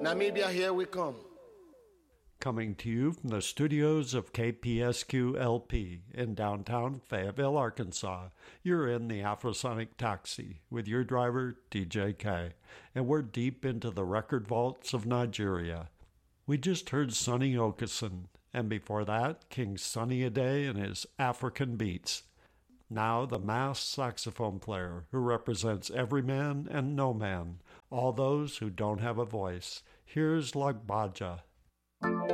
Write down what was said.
Namibia, here we come. Coming to you from the studios of KPSQ-LP in downtown Fayetteville, Arkansas, you're in the Afrosonic Taxi with your driver, DJK, and we're deep into the record vaults of Nigeria. We just heard Sonny Okeson, and before that, King Sunny Ade and his African Beats. Now the masked saxophone player who represents every man and no man, all those who don't have a voice. Here's Lagbaja.